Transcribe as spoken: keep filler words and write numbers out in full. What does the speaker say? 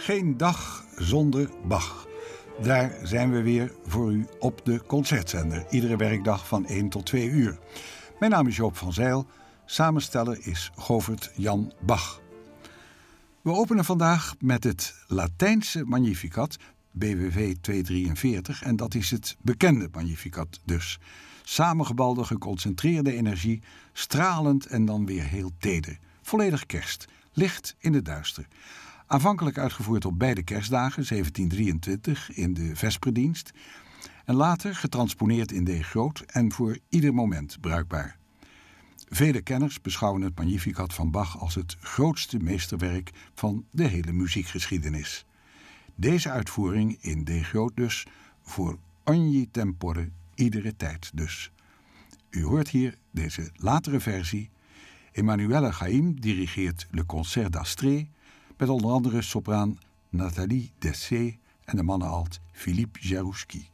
Geen dag zonder Bach. Daar zijn we weer voor u op de Concertzender. Iedere werkdag van één tot twee uur. Mijn naam is Joop van Zijl. Samensteller is Govert Jan Bach. We openen vandaag met het Latijnse Magnificat, B W V tweehonderddrieënveertig. En dat is het bekende Magnificat dus. Samengebalde, geconcentreerde energie, stralend en dan weer heel teder. Volledig kerst, licht in het duister. Aanvankelijk uitgevoerd op beide kerstdagen, zeventien drieëntwintig, in de vesperdienst. En later getransponeerd in D groot en voor ieder moment bruikbaar. Vele kenners beschouwen het Magnificat van Bach als het grootste meesterwerk van de hele muziekgeschiedenis. Deze uitvoering in D groot dus, voor ogni tempore, iedere tijd dus. U hoort hier deze latere versie. Emanuele Chaim dirigeert Le Concert d'Astrée, met onder andere sopraan Nathalie Dessay en de mannenalt Philippe Jarouski.